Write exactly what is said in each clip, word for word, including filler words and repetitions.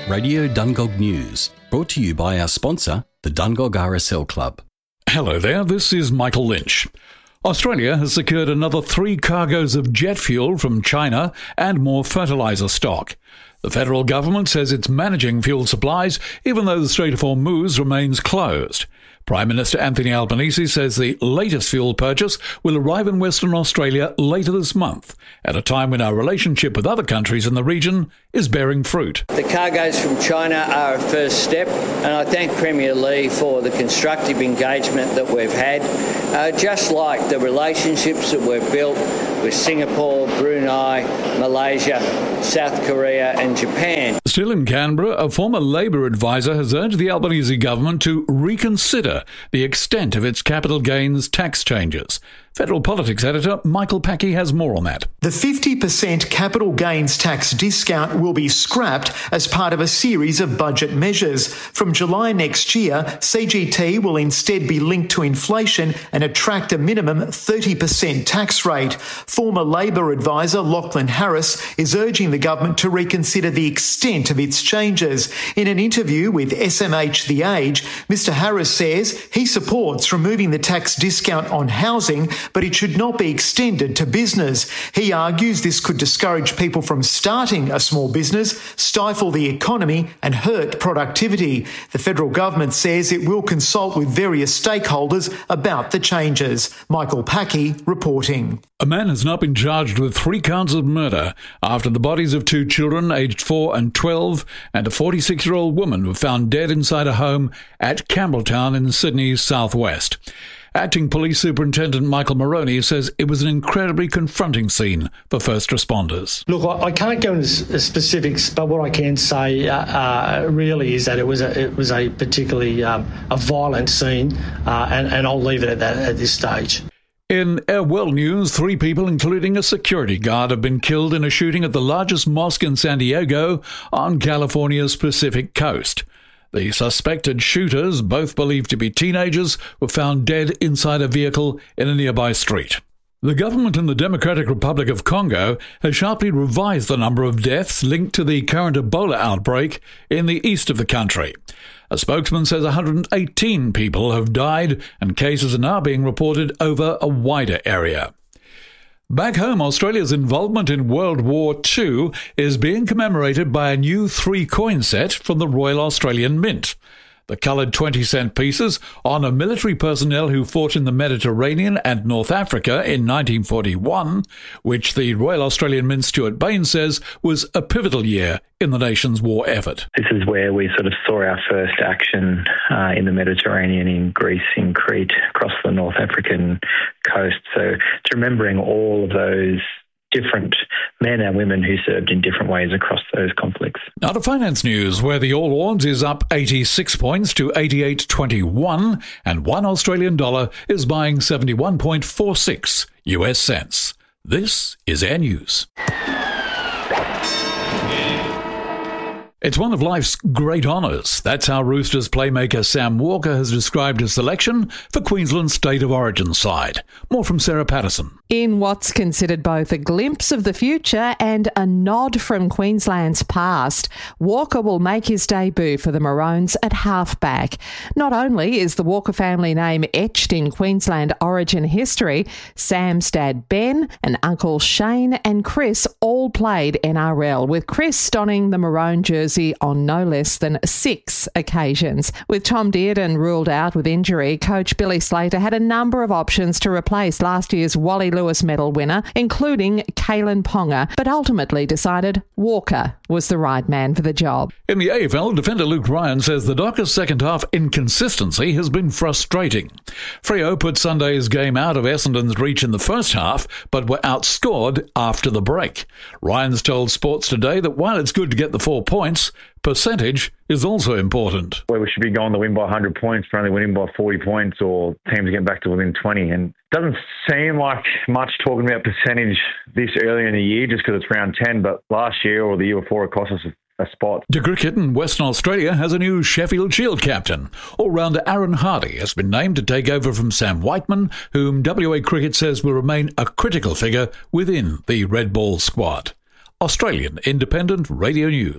Radio Dungog News, brought to you by our sponsor, the Dungog R S L Club. Hello there, this is Michael Lynch. Australia has secured another three cargoes of jet fuel from China and more fertiliser stock. The federal government says it's managing fuel supplies, even though the Strait of Hormuz remains closed. Prime Minister Anthony Albanese says the latest fuel purchase will arrive in Western Australia later this month, at a time when our relationship with other countries in the region is bearing fruit. The cargoes from China are a first step, and I thank Premier Lee for the constructive engagement that we've had, uh, just like the relationships that we've built with Singapore, Brunei, Malaysia, South Korea and Japan. Still in Canberra, a former Labor advisor has urged the Albanese government to reconsider the extent of its capital gains tax changes. Federal Politics editor Michael Packey has more on that. The fifty percent capital gains tax discount will be scrapped as part of a series of budget measures. From July next year, C G T will instead be linked to inflation and attract a minimum thirty percent tax rate. Former Labor advisor Lachlan Harris is urging the government to reconsider the extent of its changes. In an interview with S M H The Age, Mr Harris says he supports removing the tax discount on housing, but it should not be extended to business. He argues this could discourage people from starting a small business, stifle the economy and hurt productivity. The federal government says it will consult with various stakeholders about the changes. Michael Packey reporting. A man has now been charged with three counts of murder after the bodies of two children aged four and twelve and a forty-six-year-old woman were found dead inside a home at Campbelltown in Sydney's southwest. Acting Police Superintendent Michael Moroney says it was an incredibly confronting scene for first responders. Look, I, I can't go into specifics, but what I can say uh, uh, really is that it was a, it was a particularly um, a violent scene, uh, and, and I'll leave it at that at this stage. In Air World news, three people, including a security guard, have been killed in a shooting at the largest mosque in San Diego on California's Pacific coast. The suspected shooters, both believed to be teenagers, were found dead inside a vehicle in a nearby street. The government in the Democratic Republic of Congo has sharply revised the number of deaths linked to the current Ebola outbreak in the east of the country. A spokesman says one hundred eighteen people have died and cases are now being reported over a wider area. Back home, Australia's involvement in World War Two is being commemorated by a new three-coin set from the Royal Australian Mint. The coloured twenty cent pieces honour military personnel who fought in the Mediterranean and North Africa in nineteen forty-one, which the Royal Australian Mint Stuart Bain says was a pivotal year in the nation's war effort. This is where we sort of saw our first action uh, in the Mediterranean, in Greece, in Crete, across the North African coast. So it's remembering all of those different men and women who served in different ways across those conflicts. Now to finance news, where the All Ords is up eighty-six points to eighty-eight twenty-one, and one Australian dollar is buying seventy-one point four six U S cents. This is Air News. It's one of life's great honours. That's how Roosters playmaker Sam Walker has described his selection for Queensland's State of Origin side. More from Sarah Patterson. In what's considered both a glimpse of the future and a nod from Queensland's past, Walker will make his debut for the Maroons at halfback. Not only is the Walker family name etched in Queensland Origin history, Sam's dad Ben and Uncle Shane and Chris all played N R L, with Chris donning the Maroon jersey on no less than six occasions. With Tom Dearden ruled out with injury, coach Billy Slater had a number of options to replace last year's Wally Lewis medal winner, including Kalen Ponga, but ultimately decided Walker was the right man for the job. In the A F L, defender Luke Ryan says the Dockers' second-half inconsistency has been frustrating. Freo put Sunday's game out of Essendon's reach in the first half, but were outscored after the break. Ryan's told Sports Today that while it's good to get the four points, percentage is also important. Where we should be going to win by one hundred points for only winning by forty points, or teams getting back to within twenty. And it doesn't seem like much talking about percentage this early in the year just because it's round ten, but last year or the year before it cost us a spot. To cricket, in Western Australia has a new Sheffield Shield captain. All-rounder Aaron Hardy has been named to take over from Sam Whiteman, whom W A Cricket says will remain a critical figure within the Red Ball squad. Australian Independent Radio News.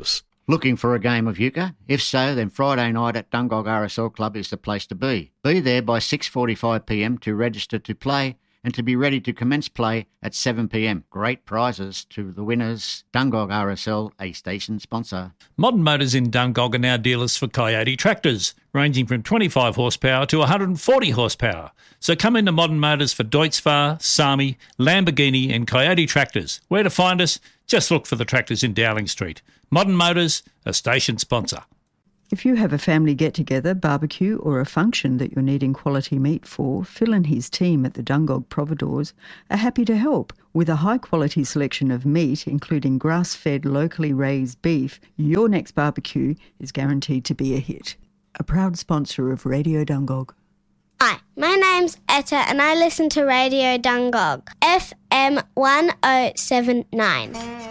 Looking for a game of euchre? If so, then Friday night at Dungog R S L Club is the place to be. Be there by six forty-five p m to register to play and to be ready to commence play at seven p m. Great prizes to the winners. Dungog R S L, a station sponsor. Modern Motors in Dungog are now dealers for Coyote tractors, ranging from twenty-five horsepower to one hundred forty horsepower. So come into Modern Motors for Deutz-Fahr, Sami, Lamborghini and Coyote tractors. Where to find us? Just look for the tractors in Dowling Street. Modern Motors, a station sponsor. If you have a family get-together, barbecue or a function that you're needing quality meat for, Phil and his team at the Dungog Providores are happy to help. With a high-quality selection of meat, including grass-fed, locally raised beef, your next barbecue is guaranteed to be a hit. A proud sponsor of Radio Dungog. Hi, my name's Etta and I listen to Radio Dungog, F M one oh seven nine.